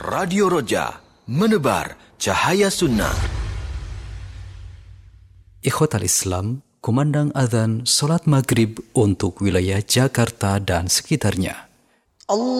Radio Roja, menebar cahaya sunnah. Ikhwatal Islam, kumandang adzan salat maghrib untuk wilayah Jakarta dan sekitarnya. Allah